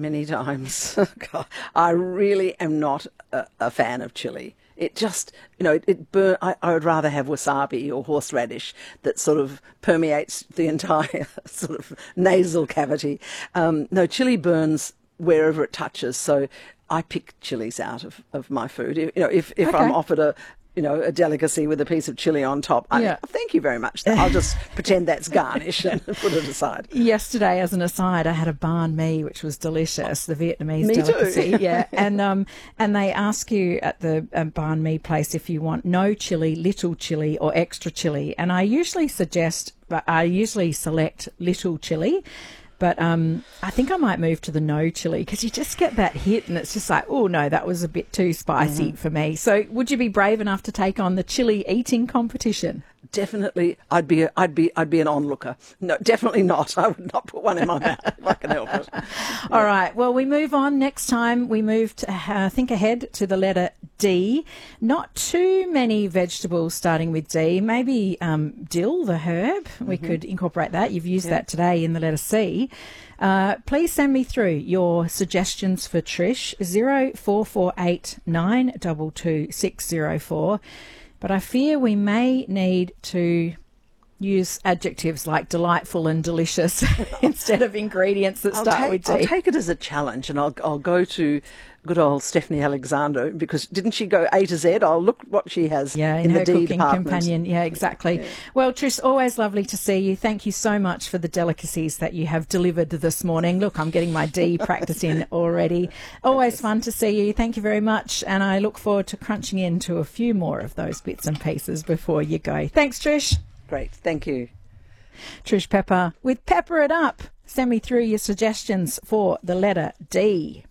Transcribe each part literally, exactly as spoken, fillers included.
many times. God, I really am not a, a fan of chili. It just, you know, it, it burn. I, I would rather have wasabi or horseradish that sort of permeates the entire sort of nasal cavity. Um, no, chili burns wherever it touches. So I pick chilies out of, of my food. You know, if, if Okay. I'm offered a, you know, a delicacy with a piece of chili on top, I Yeah. thank you very much. I'll just pretend that's garnish and put it aside. Yesterday, as an aside, I had a banh mi, which was delicious, the Vietnamese Me too. delicacy. Yeah, and um, and they ask you at the um, banh mi place if you want no chili, little chili, or extra chili. And I usually suggest, I usually select little chili. But um, I think I might move to the no chili because you just get that hit and it's just like, oh, no, that was a bit too spicy Mm-hmm. for me. So would you be brave enough to take on the chili eating competition? Definitely, I'd be, a, I'd be, I'd be an onlooker. No, definitely not. I would not put one in my mouth if I can help it. All right. Well, we move on. Next time we move to uh, think ahead to the letter D. Not too many vegetables starting with D. Maybe um, dill, the herb. We could incorporate that. You've used Yeah. that today in the letter C. Uh, please send me through your suggestions for Trish. zero four four eight nine two two six zero four. But I fear we may need to use adjectives like delightful and delicious instead of ingredients that I'll start take, with D. I'll take it as a challenge, and I'll, I'll go to good old Stephanie Alexander because didn't she go A to Z? I'll look what she has Yeah, in, in her the D cooking department. companion. Yeah, exactly. Yeah. Well, Trish, always lovely to see you. Thank you so much for the delicacies that you have delivered this morning. Look, I'm getting my D practice in already. Always fun to see you. Thank you very much. And I look forward to crunching into a few more of those bits and pieces before you go. Thanks, Trish. Great, thank you. Trish Pepper with Pepper It Up. Send me through your suggestions for the letter D.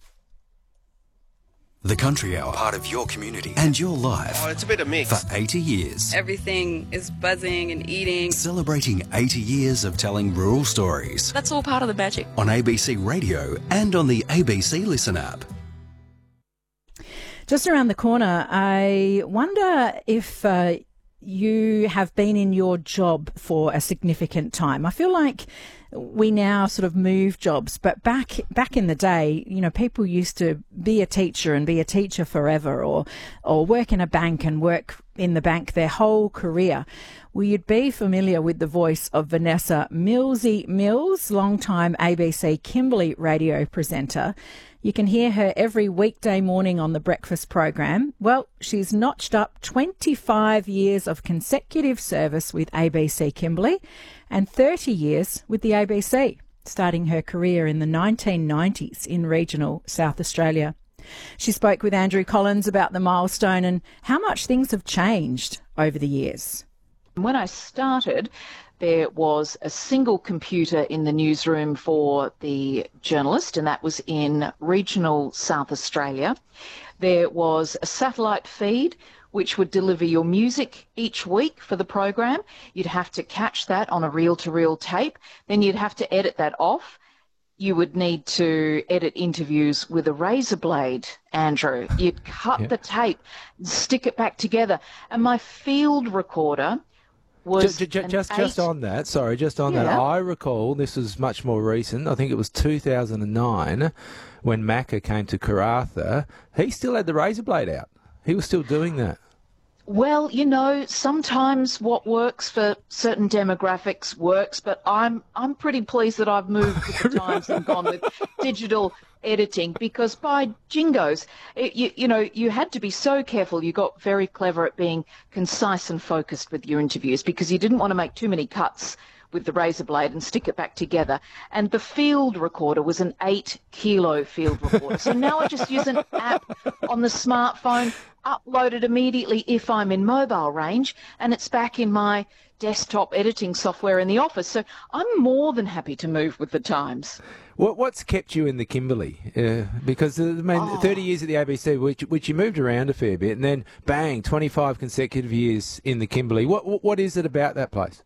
The Country Hour, part of your community and your life Oh, it's a bit of mix. for eighty years. Everything is buzzing and eating. Celebrating eighty years of telling rural stories That's all part of the magic. on A B C Radio and on the A B C Listen app. Just around the corner, I wonder if uh, you have been in your job for a significant time. I feel like we now sort of move jobs, but back back in the day, you know, people used to be a teacher and be a teacher forever, or or work in a bank and work in the bank their whole career. Well, you'd be familiar with the voice of Vanessa Millsy Mills, longtime A B C Kimberley radio presenter. You can hear her every weekday morning on the breakfast program. Well, she's notched up twenty-five years of consecutive service with A B C Kimberley and thirty years with the A B C, starting her career in the nineteen nineties in regional South Australia. She spoke with Andrew Collins about the milestone and how much things have changed over the years. When I started, there was a single computer in the newsroom for the journalist, and that was in regional South Australia. There was a satellite feed which would deliver your music each week for the program. You'd have to catch that on a reel-to-reel tape. Then you'd have to edit that off. You would need to edit interviews with a razor blade, Andrew. You'd cut Yeah. the tape, stick it back together. And my field recorder was Ju- ju- an just just eight- on that, sorry, just on that, Yeah. I recall, this was much more recent, I think it was two thousand nine, when Macca came to Karratha, he still had the razor blade out. He was still doing that. Well, you know, sometimes what works for certain demographics works, but I'm I'm pretty pleased that I've moved with the times and gone with digital editing, because by jingoes, it, you, you know, you had to be so careful. You got very clever at being concise and focused with your interviews because you didn't want to make too many cuts with the razor blade and stick it back together. And the field recorder was an eight kilo field recorder. So now I just use an app on the smartphone, upload it immediately if I'm in mobile range, and it's back in my desktop editing software in the office. So I'm more than happy to move with the times. What, what's kept you in the Kimberley? Uh, because, uh, I mean, Oh. thirty years at the A B C, which, which you moved around a fair bit, and then, bang, twenty-five consecutive years in the Kimberley. What, what What is it about that place?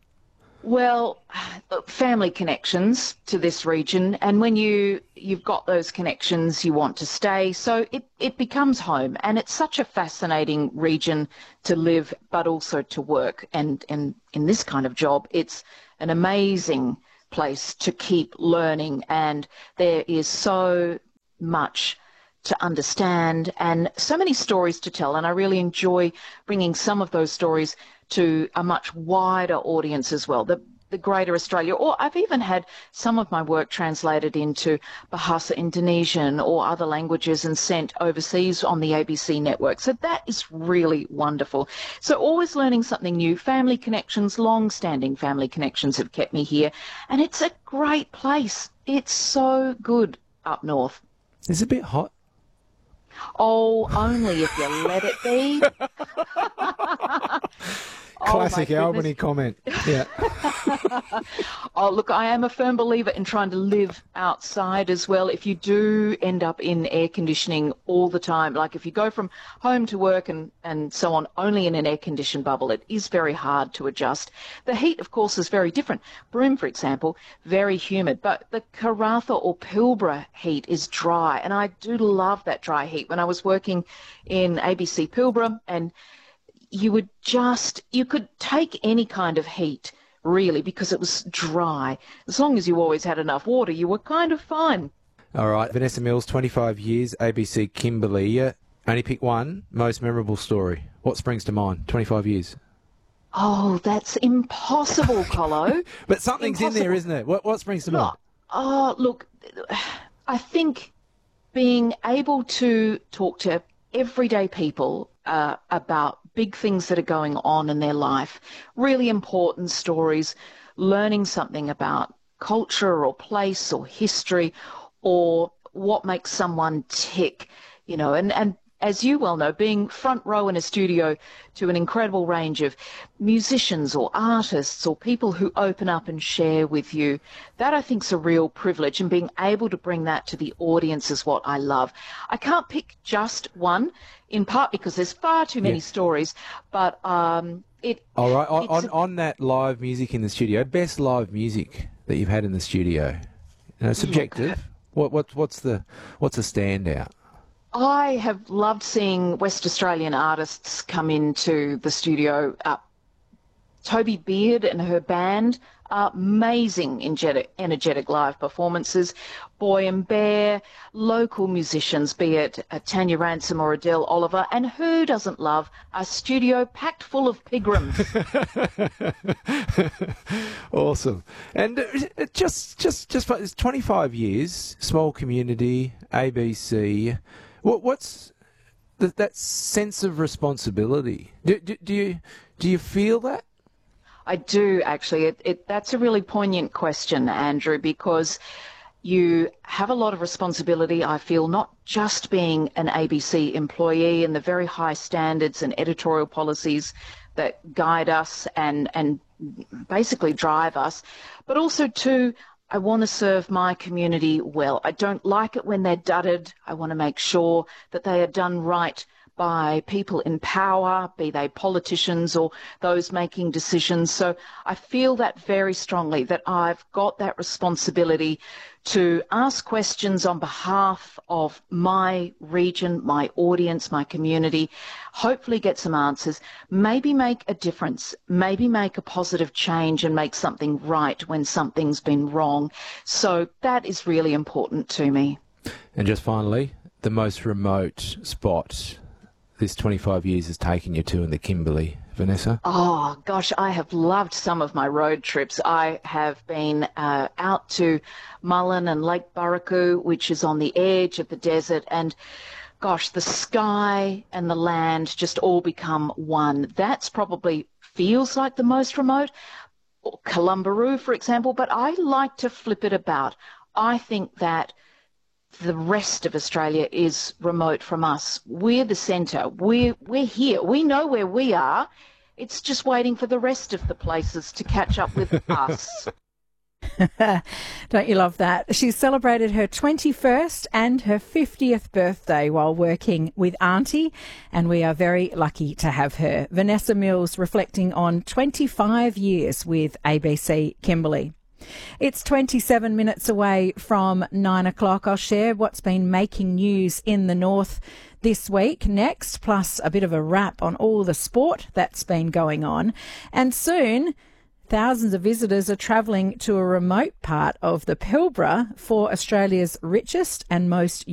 Well, family connections to this region, and when you you've got those connections, you want to stay. So it it becomes home, and it's such a fascinating region to live, but also to work. And and in this kind of job, it's an amazing place to keep learning, and there is so much to understand and so many stories to tell. And I really enjoy bringing some of those stories to a much wider audience as well, the, the greater Australia. Or I've even had some of my work translated into Bahasa Indonesian or other languages and sent overseas on the A B C network. So that is really wonderful. So always learning something new. Family connections, long-standing family connections have kept me here. And it's a great place. It's so good up north. It's a bit hot. Oh, only if you let it be. Classic oh Albany comment. Yeah. Oh, look, I am a firm believer in trying to live outside as well. If you do end up in air conditioning all the time, like if you go from home to work and, and so on, only in an air-conditioned bubble, it is very hard to adjust. The heat, of course, is very different. Broome, for example, very humid, but the Karratha or Pilbara heat is dry, and I do love that dry heat. When I was working in A B C Pilbara, and you would just, you could take any kind of heat, really, because it was dry. As long as you always had enough water, you were kind of fine. All right, Vanessa Mills, twenty-five years, A B C Kimberley. Uh, only pick one most memorable story. What springs to mind? twenty-five years. Oh, that's impossible, Colo. But something's impossible in there, isn't it? What, what springs to mind? Oh, look, I think being able to talk to everyday people uh, about big things that are going on in their life, really important stories, learning something about culture or place or history or what makes someone tick, you know, and, and as you well know, being front row in a studio to an incredible range of musicians or artists or people who open up and share with you, that I think is a real privilege, and being able to bring that to the audience is what I love. I can't pick just one, in part because there's far too many yeah. stories, but um, it... All right, on, on, on that live music in the studio, best live music that you've had in the studio, you know, subjective, Look, what, what, what's the what's a standout? I have loved seeing West Australian artists come into the studio. Uh, Toby Beard and her band, uh, amazing energetic, energetic live performances. Boy and Bear, local musicians, be it uh, Tanya Ransom or Adele Oliver, and who doesn't love a studio packed full of Pigrams? Awesome. And uh, just, just, just it's twenty-five years, small community, A B C. What, what's the, that sense of responsibility? Do, do, do you do you feel that? I do, actually. It, it, that's a really poignant question, Andrew, because you have a lot of responsibility, I feel, not just being an A B C employee and the very high standards and editorial policies that guide us and, and basically drive us, but also to I want to serve my community well. I don't like it when they're dudded. I want to make sure that they are done right by people in power, be they politicians or those making decisions. So I feel that very strongly, that I've got that responsibility to ask questions on behalf of my region, my audience, my community, hopefully get some answers, maybe make a difference, maybe make a positive change and make something right when something's been wrong. So that is really important to me. And just finally, the most remote spot this twenty-five years has taken you to in the Kimberley, Vanessa? Oh, gosh, I have loved some of my road trips. I have been uh, out to Mullen and Lake Burraku, which is on the edge of the desert, and gosh, the sky and the land just all become one. That's probably feels like the most remote. Or Columbaroo, for example, but I like to flip it about. I think that the rest of Australia is remote from us. We're the centre. We're, we're here. We know where we are. It's just waiting for the rest of the places to catch up with us. Don't you love that? She celebrated her twenty-first and her fiftieth birthday while working with Auntie, and we are very lucky to have her. Vanessa Mills reflecting on twenty-five years with A B C Kimberley. It's twenty-seven minutes away from nine o'clock. I'll share what's been making news in the north this week next, plus a bit of a wrap on all the sport that's been going on. And soon, thousands of visitors are travelling to a remote part of the Pilbara for Australia's richest and most